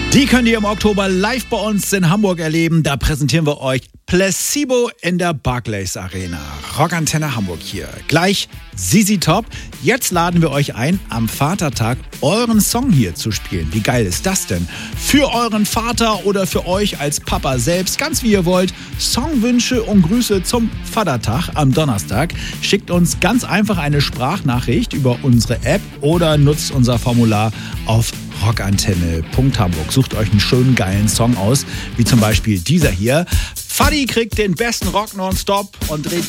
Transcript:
Die könnt ihr im Oktober live bei uns in Hamburg erleben. Da präsentieren wir euch Placebo in der Barclays Arena. Rockantenne Hamburg hier. Gleich ZZ Top. Jetzt laden wir euch ein, am Vatertag euren Song hier zu spielen. Wie geil ist das denn? Für euren Vater oder für euch als Papa selbst, ganz wie ihr wollt. Songwünsche und Grüße zum Vatertag am Donnerstag. Schickt uns ganz einfach eine Sprachnachricht über unsere App oder nutzt unser Formular auf rockantenne.hamburg. Sucht euch einen schönen, geilen Song aus, wie zum Beispiel dieser hier. Fadi kriegt den besten Rock nonstop und dreht